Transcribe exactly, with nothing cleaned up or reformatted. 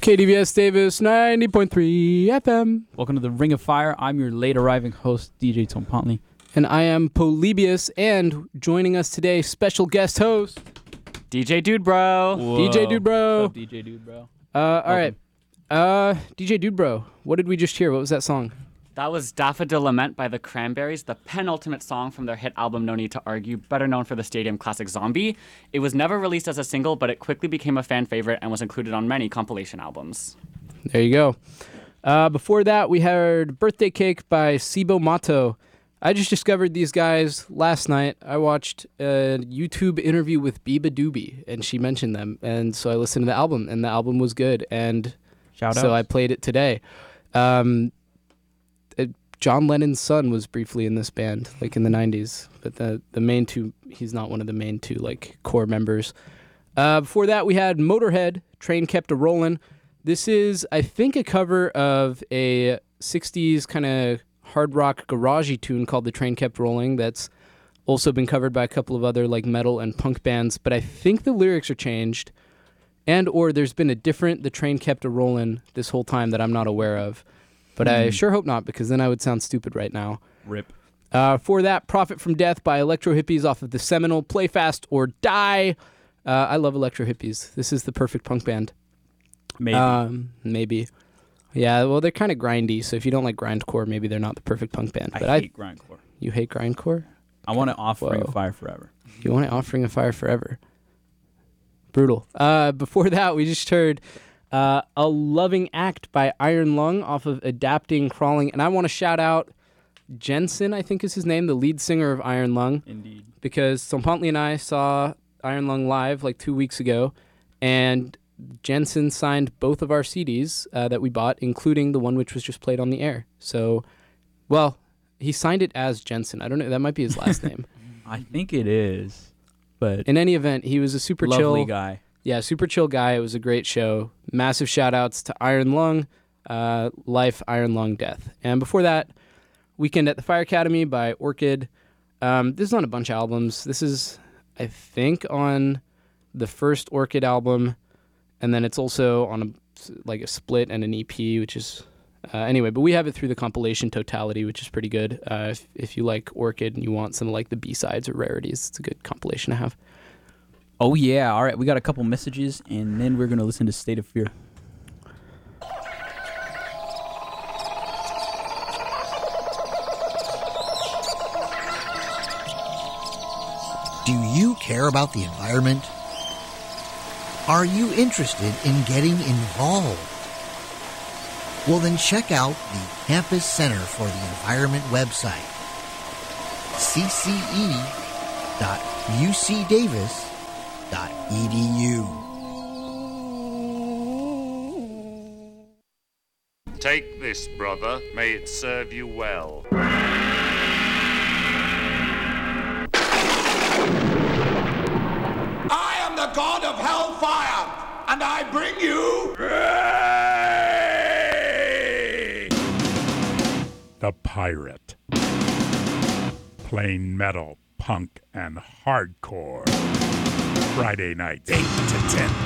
K D V S Davis, ninety point three F M. Welcome to the Ring of Fire. I'm your late arriving host, D J Tom Pontley. And I am Polybius, and joining us today, special guest host, D J Dude Bro. Whoa. D J Dude Bro. What's up, D J Dude Bro? Uh, all right. Uh, D J Dude Bro, what did we just hear? What was that song? That was Daffodil Lament by the Cranberries, the penultimate song from their hit album No Need to Argue, better known for the stadium classic Zombie. It was never released as a single, but it quickly became a fan favorite and was included on many compilation albums. There you go. Uh, before that, we heard Birthday Cake by Sibo Mato. I just discovered these guys last night. I watched a YouTube interview with Biba Doobie, and she mentioned them. And so I listened to the album, and the album was good. And Shout so out. I played it today. Um, it, John Lennon's son was briefly in this band, like in the nineties. But the, the main two, he's not one of the main two, like, core members. Uh, before that, we had Motorhead, Train Kept A-Rollin'. This is, I think, a cover of a sixties kind of hard rock garagey tune called The Train Kept Rolling that's also been covered by a couple of other like metal and punk bands, but I think the lyrics are changed, and or there's been a different The Train Kept A-Rollin' this whole time that I'm not aware of. But mm. I sure hope not, because then I would sound stupid right now. Rip. Uh, for that, Profit from Death by Electro Hippies off of the seminal Play Fast or Die. Uh, I love Electro Hippies. This is the perfect punk band. Maybe. Um, maybe. Yeah, well, they're kind of grindy, so if you don't like grindcore, maybe they're not the perfect punk band. I But hate I, grindcore. You hate grindcore? I want to off Ring Whoa. of Fire forever. You want it Offering of Fire forever? Brutal. Uh, before that, we just heard uh, A Loving Act by Iron Lung off of Adapting Crawling. And I want to shout out Jensen, I think is his name, the lead singer of Iron Lung. Indeed. Because Tom Pontley and I saw Iron Lung live like two weeks ago, and Jensen signed both of our C Ds uh, that we bought, including the one which was just played on the air. So, well, he signed it as Jensen. I don't know. That might be his last name. I think it is. But in any event, he was a super lovely chill guy. Yeah, super chill guy. It was a great show. Massive shout outs to Iron Lung, uh, Life, Iron Lung, Death. And before that, Weekend at the Fire Academy by Orchid. Um, this is on a bunch of albums. This is, I think, on the first Orchid album. And then it's also on a like a split and an E P, which is uh, anyway. But we have it through the compilation Totality, which is pretty good. Uh, if if you like Orchid and you want some of like the B sides or rarities, it's a good compilation to have. Oh yeah! All right, we got a couple messages, and then we're gonna listen to State of Fear. Do you care about the environment? Are you interested in getting involved? Well, then check out the Campus Center for the Environment website, c c e dot u c davis dot e d u. Take this, brother. May it serve you well. The god of hellfire, and I bring you The Pirate. Plain metal, punk, and hardcore. Friday nights, eight to ten